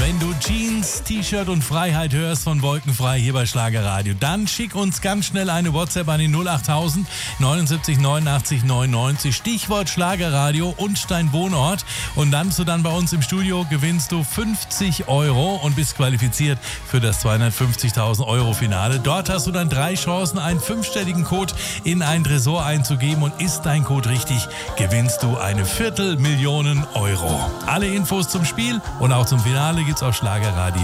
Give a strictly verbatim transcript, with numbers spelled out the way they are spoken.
Wenn du Jeans, T-Shirt und Freiheit hörst von Wolkenfrei hier bei Schlagerradio, dann schick uns ganz schnell eine WhatsApp an die null achttausend neunundsiebzig neunundachtzig neunundneunzig. Stichwort Schlagerradio und dein Wohnort. Und dann bist du dann bei uns im Studio, gewinnst du fünfzig Euro und bist qualifiziert für das zweihundertfünfzigtausend Euro Finale. Dort hast du dann drei Chancen, einen fünfstelligen Code in ein Tresor einzugeben. Und ist dein Code richtig, gewinnst du eine Viertelmillion Euro. Alle Infos zum Spiel und auch zum Finale gibt's auf Schlagerradio.